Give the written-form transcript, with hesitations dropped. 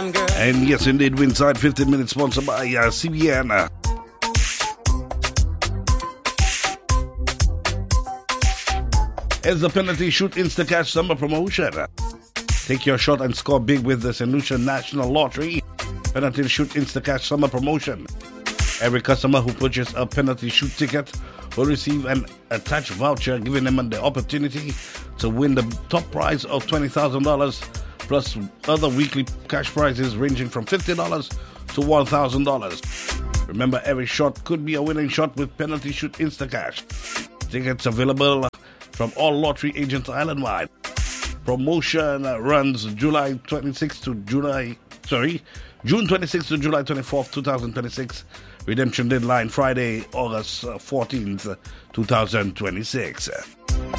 And yes, indeed, Winside 15 minutes sponsored by CBN. It's the Penalty Shoot Instacash Summer Promotion. Take your shot and score big with the St. Lucia National Lottery Penalty Shoot Instacash Summer Promotion. Every customer who purchases a penalty shoot ticket will receive an attached voucher, giving them the opportunity to win the top prize of $20,000 plus other weekly cash prizes ranging from $50 to $1,000. Remember, every shot could be a winning shot with Penalty Shoot Instacash. Tickets available from all lottery agents island-wide. Promotion runs June 26th to July 24th, 2026. Redemption deadline Friday, August 14th, 2026.